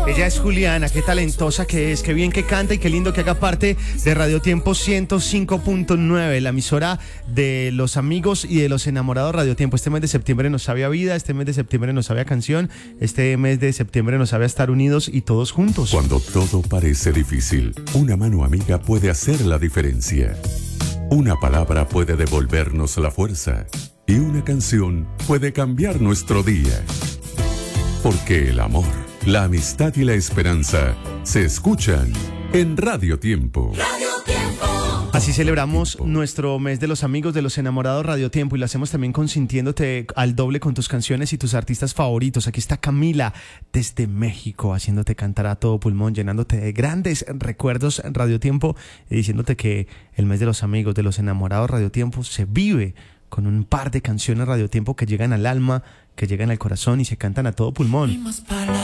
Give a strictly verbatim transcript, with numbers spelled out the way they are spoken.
Ella es Juliana, qué talentosa que es, qué bien que canta y qué lindo que haga parte de Radio Tiempo ciento cinco punto nueve, la emisora de los amigos y de los enamorados. Radio Tiempo, este mes de septiembre nos sabe a vida, este mes de septiembre nos sabe a canción, este mes de septiembre nos sabe a estar unidos y todos juntos. Cuando todo parece difícil, una mano amiga puede hacer la diferencia. Una palabra puede devolvernos la fuerza y una canción puede cambiar nuestro día. Porque el amor, la amistad y la esperanza se escuchan en Radio Tiempo. Radio Tiempo. Así celebramos nuestro mes de los amigos, de los enamorados, Radio Tiempo, y lo hacemos también consintiéndote al doble con tus canciones y tus artistas favoritos. Aquí está Camila desde México, haciéndote cantar a todo pulmón, llenándote de grandes recuerdos en Radio Tiempo y diciéndote que el mes de los amigos, de los enamorados, Radio Tiempo se vive con un par de canciones Radio Tiempo que llegan al alma, que llegan al corazón y se cantan a todo pulmón.